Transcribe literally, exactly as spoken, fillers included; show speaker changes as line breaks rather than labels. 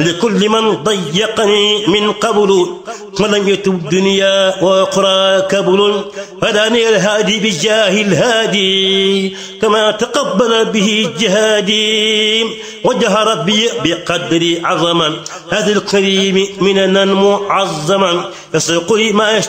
لكل من ضيقني من قبل ولم يتب الدنيا وأخرى كبل فداني الهادي بجاه الهادي كما تقبل به جهادي وجه ربي بقدر عظما هذا الكريم مننا معظما يسوق لي ما يشتهي